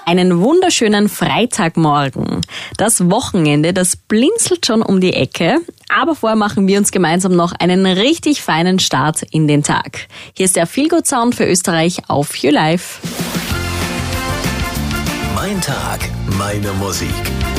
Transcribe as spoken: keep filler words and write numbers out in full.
Einen wunderschönen Freitagmorgen. Das Wochenende, das blinzelt schon um die Ecke. Aber vorher machen wir uns gemeinsam noch einen richtig feinen Start in den Tag. Hier ist der Feel-Good Sound für Österreich auf YouLife. Mein Tag, meine Musik.